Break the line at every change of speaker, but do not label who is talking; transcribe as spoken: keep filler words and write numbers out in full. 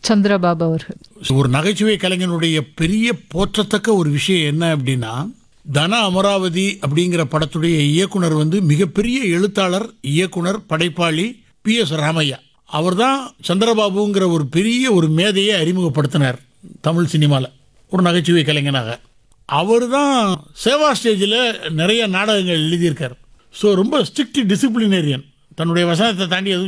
சந்திரபாபு அவர்கள்.
ஒரு நகைச்சுவை கலைஞனுடைய பெரிய போற்றத்தக்க ஒரு விஷயம் என்ன அப்படின்னா, தன அமராவதி அப்படிங்கிற படத்துடைய இயக்குனர் வந்து மிகப்பெரிய எழுத்தாளர், இயக்குனர், படைப்பாளி பி எஸ் ராமையா. அவர் தான் சந்திரபாபுங்கிற ஒரு பெரிய ஒரு மேதையை அறிமுகப்படுத்தினார் தமிழ் சினிமாவில் ஒரு நகைச்சுவை கலைஞனாக. அவர் தான் சேவா ஸ்டேஜில் நிறைய நாடகங்கள் எழுதியிருக்கார். ஸோ ரொம்ப ஸ்ட்ரிக்ட் டிசிப்ளினேரியன், தன்னுடைய வசனத்தை தாண்டி எதுவும்